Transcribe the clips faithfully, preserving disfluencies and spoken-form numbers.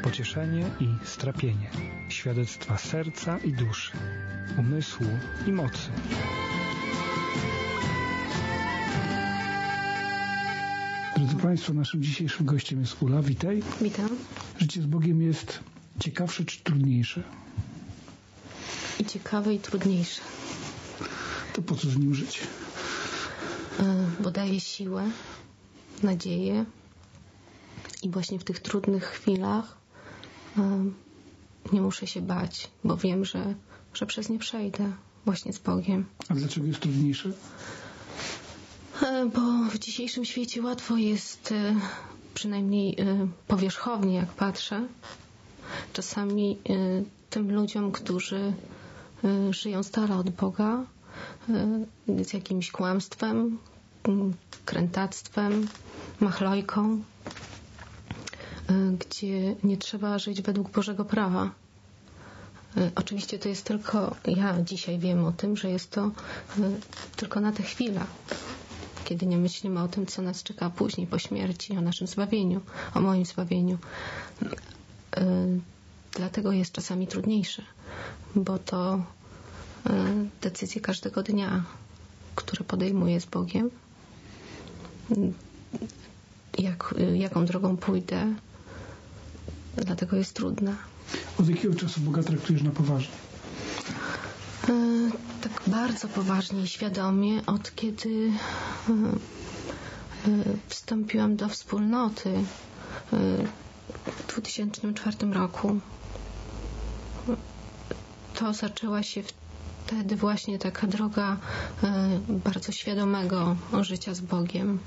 pocieszenie i strapienie, świadectwa serca i duszy, umysłu i mocy. Drodzy Państwo, naszym dzisiejszym gościem jest Ula. Witaj. Witam. Życie z Bogiem jest ciekawsze czy trudniejsze? I ciekawe, i trudniejsze. To po co z nim żyć? Bo daje siłę, nadzieję i właśnie w tych trudnych chwilach nie muszę się bać, bo wiem, że, że przez nie przejdę właśnie z Bogiem. A dlaczego jest trudniejsze? Bo w dzisiejszym świecie łatwo jest, przynajmniej powierzchownie jak patrzę, czasami tym ludziom, którzy żyją z dala od Boga, z jakimś kłamstwem, krętactwem, machlojką, gdzie nie trzeba żyć według Bożego prawa. Oczywiście to jest tylko, ja dzisiaj wiem o tym, że jest to tylko na tę chwilę, kiedy nie myślimy o tym, co nas czeka później, po śmierci, o naszym zbawieniu, o moim zbawieniu. Dlatego jest czasami trudniejsze, bo to decyzje każdego dnia, które podejmuję z Bogiem, jak, jaką drogą pójdę, dlatego jest trudna. Od jakiego czasu Boga traktujesz na poważnie? Tak bardzo poważnie i świadomie, od kiedy wstąpiłam do wspólnoty w dwa tysiące czwartym roku. To zaczęła się wtedy właśnie taka droga bardzo świadomego życia z Bogiem.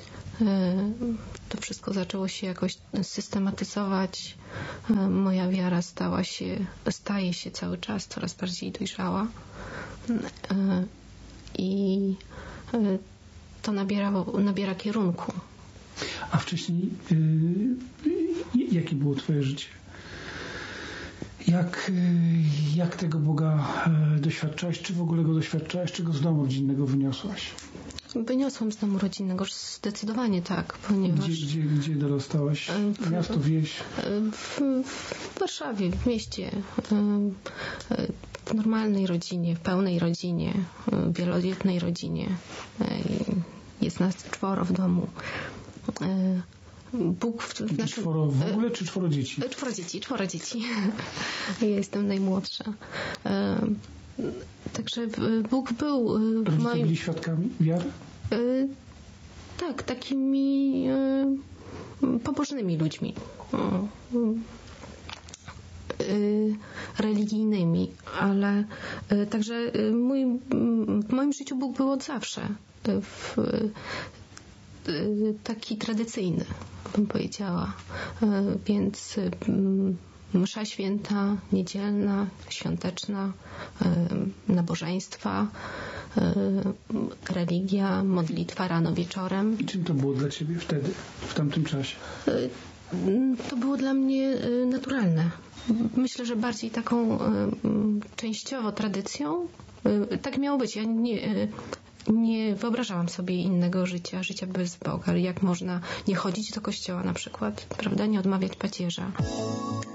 To wszystko zaczęło się jakoś systematyzować. Moja wiara stała się, staje się cały czas coraz bardziej dojrzała. I to nabiera, nabiera kierunku. A wcześniej yy, jakie było Twoje życie? Jak, jak tego Boga doświadczałaś? Czy w ogóle Go doświadczałaś? Czy Go z domu rodzinnego wyniosłaś? Wyniosłam z domu rodzinnego, zdecydowanie tak, ponieważ... Gdzie, gdzie, gdzie dorastałaś? Miasto, wieś? W, w Warszawie, w mieście, w normalnej rodzinie, w pełnej rodzinie, wielodzietnej rodzinie. Jest nas czworo w domu. Bóg w, w naszym... Czworo w ogóle, czy czworo dzieci? Czworo dzieci, czworo dzieci. Ja jestem najmłodsza. Także Bóg był Rodzice moim... byli świadkami wiary? Tak, takimi pobożnymi ludźmi. Religijnymi, ale także mój, w moim życiu Bóg był od zawsze. W, taki tradycyjny, bym powiedziała. Więc msza święta, niedzielna, świąteczna, nabożeństwa, religia, modlitwa rano, wieczorem. I czym to było dla Ciebie wtedy, w tamtym czasie? To było dla mnie naturalne. Myślę, że bardziej taką częściowo tradycją. Tak miało być. Ja nie... Nie wyobrażałam sobie innego życia, życia bez Boga. Jak można nie chodzić do kościoła na przykład, prawda, nie odmawiać pacierza.